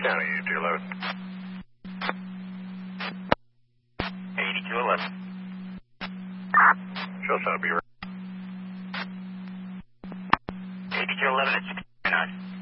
County 8211. 8211. Show sign, be right. 8211 at 69.